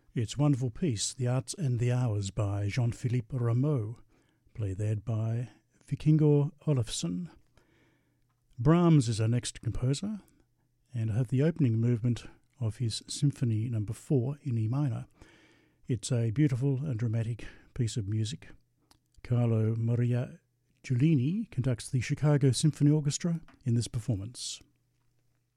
It's a wonderful piece, The Arts and the Hours by Jean-Philippe Rameau, played there by Vikingur Olafsson. Brahms is our next composer, and I have the opening movement of his Symphony No. 4 in E minor. It's a beautiful and dramatic piece of music. Carlo Maria Giulini conducts the Chicago Symphony Orchestra in this performance.